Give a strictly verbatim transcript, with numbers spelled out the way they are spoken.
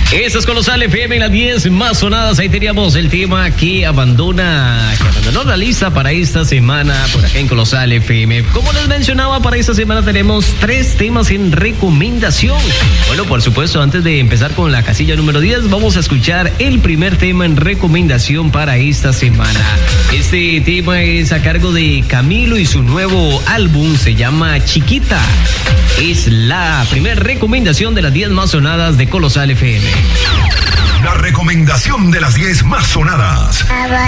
Eso es Colosal F M, las diez más sonadas. Ahí teníamos el tema que abandona, que abandonó la lista para esta semana por acá en Colosal F M. Como les mencionaba, para esta semana tenemos tres temas en recomendación. Bueno, por supuesto, antes de empezar con la casilla número diez, vamos a escuchar el primer tema en recomendación para esta semana. Este tema es a cargo de Camilo y su nuevo álbum se llama Chiquita. Es la primera recomendación de las diez más sonadas de Colosal F M. La recomendación de las diez más sonadas.